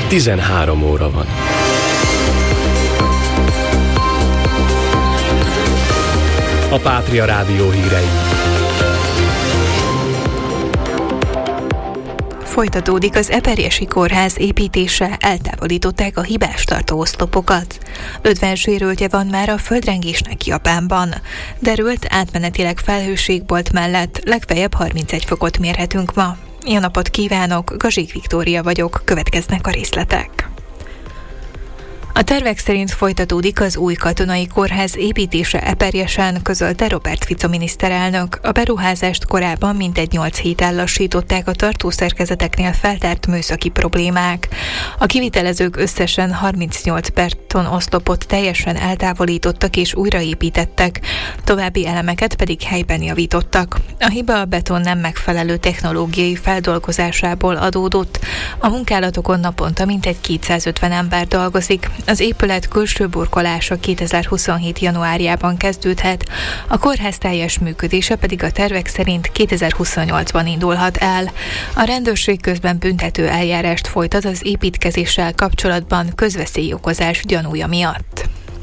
13 óra van. A Pátria Rádió hírei. Folytatódik az Eperjesi Kórház építése, eltávolították a hibástartó oszlopokat. 50 sérültje van már a földrengésnek Japánban. Derült, átmenetileg felhőségbolt mellett legfeljebb 31 fokot mérhetünk ma. Jó napot kívánok, Gazsik Viktória vagyok, következnek a részletek. A tervek szerint folytatódik az új katonai kórház építése Eperjesen, közölte Robert Fico miniszterelnök. A beruházást korábban mintegy 8 héten lassították a tartószerkezeteknél feltárt műszaki problémák. A kivitelezők összesen 38 beton oszlopot teljesen eltávolítottak és újraépítettek, további elemeket pedig helyben javítottak. A hiba a beton nem megfelelő technológiai feldolgozásából adódott. A munkálatokon naponta mintegy 250 ember dolgozik. Az épület külső burkolása 2027. januárjában kezdődhet, a kórház teljes működése pedig a tervek szerint 2028-ban indulhat el. A rendőrség közben büntető eljárást folytat az építkezéssel kapcsolatban közveszélyokozás gyanúja miatt.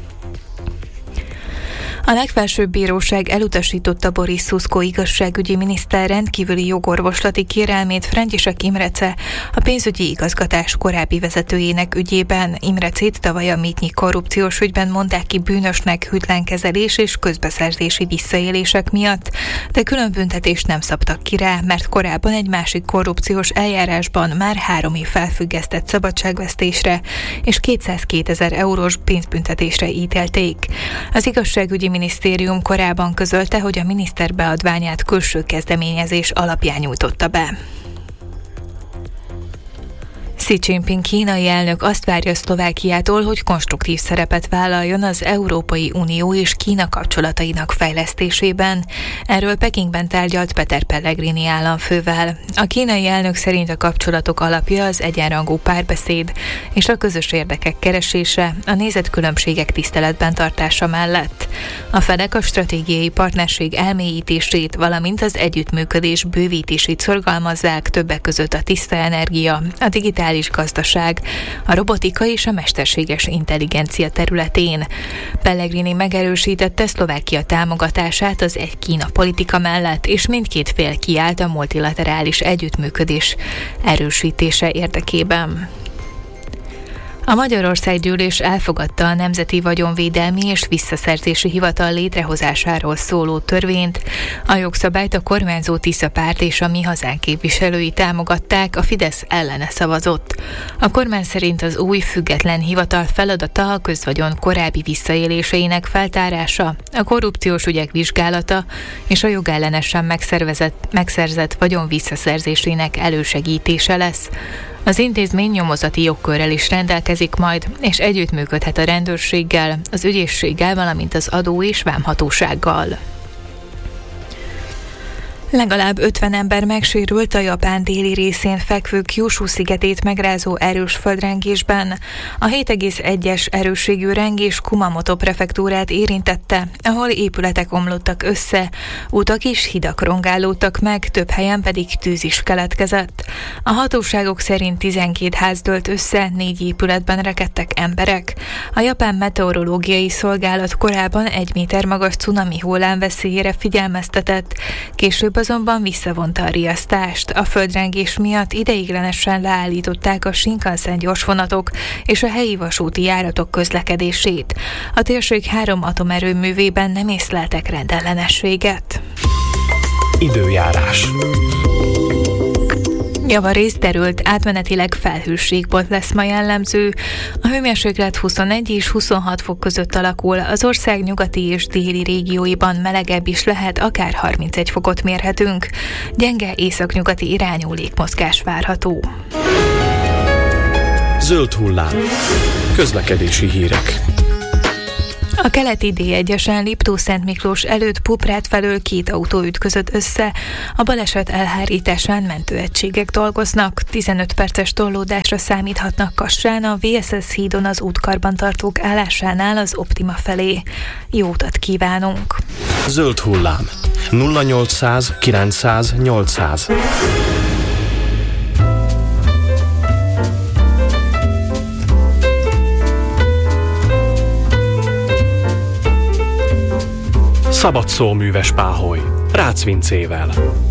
A legfelsőbb bíróság elutasította Boris Szuszko igazságügyi miniszter rendkívüli jogorvoslati kérelmét František Imrece, a pénzügyi igazgatás korábbi vezetőjének ügyében. Imrecét tavaly a Mítnyi korrupciós ügyben mondták ki bűnösnek hűtlenkezelés és közbeszerzési visszaélések miatt, de külön büntetést nem szabtak ki rá, mert korábban egy másik korrupciós eljárásban már 3 év felfüggesztett szabadságvesztésre és 202 000 eurós pénzbüntetésre ítélték. Az igazságügyi minisztérium korábban közölte, hogy a miniszter beadványát külső kezdeményezés alapján nyújtotta be. Xi Jinping kínai elnök azt várja Szlovákiától, hogy konstruktív szerepet vállaljon az Európai Unió és Kína kapcsolatainak fejlesztésében. Erről Pekingben tárgyalt Peter Pellegrini államfővel. A kínai elnök szerint a kapcsolatok alapja az egyenrangú párbeszéd és a közös érdekek keresése, a nézetkülönbségek tiszteletben tartása mellett. A felek a stratégiai partnerség elmélyítését, valamint az együttműködés bővítését szorgalmazzák, többek között a tiszta energia, a digitális gazdaság, a robotika és a mesterséges intelligencia területén. Pellegrini megerősítette Szlovákia támogatását az egy Kína politika mellett, és mindkét fél kiállt a multilaterális együttműködés erősítése érdekében. A Magyarországgyűlés elfogadta a Nemzeti Vagyonvédelmi és Visszaszerzési Hivatal létrehozásáról szóló törvényt. A jogszabályt a kormányzó Tisza párt és a Mi Hazánk képviselői támogatták, a Fidesz ellene szavazott. A kormány szerint az új független hivatal feladata a közvagyon korábbi visszaéléseinek feltárása, a korrupciós ügyek vizsgálata és a jogellenesen megszerzett vagyon visszaszerzésének elősegítése lesz. Az intézmény nyomozati jogkörrel is rendelkezik majd, és együttműködhet a rendőrséggel, az ügyészséggel, valamint az adó- és vámhatósággal. Legalább 50 ember megsérült a Japán déli részén fekvő Kyushu szigetét megrázó erős földrengésben. A 7,1-es erősségű rengés Kumamoto prefektúrát érintette, ahol épületek omlottak össze, utak és hidak rongálódtak meg, több helyen pedig tűz is keletkezett. A hatóságok szerint 12 ház dőlt össze, 4 épületben rekedtek emberek. A Japán Meteorológiai Szolgálat korábban 1 méter magas cunami hullámveszélyére figyelmeztetett, később azonban visszavonta a riasztást. A földrengés miatt ideiglenesen leállították a Shinkansen gyorsvonatok és a helyi vasúti járatok közlekedését. A térség 3 atomerőművében nem észleltek rendellenességet. Időjárás. Javarészt derült, átmenetileg felhőségbolt lesz ma jellemző. A hőmérséklet 21 és 26 fok között alakul, az ország nyugati és déli régióiban melegebb is lehet, akár 31 fokot mérhetünk. Gyenge északnyugati irányú légmozgás várható. Zöld hullám. Közlekedési hírek. A keleti D1-esen Liptó-Szentmiklós előtt Puprát felől 2 autó ütközött össze. A baleset elhárításán mentőegységek dolgoznak. 15 perces torlódásra számíthatnak Kassán, a VSS hídon az útkarbantartók állásánál az Optima felé. Jó utat kívánunk! Zöld hullám. 0800 900 800. Szabad szó műves páholy, Rácz Vincével.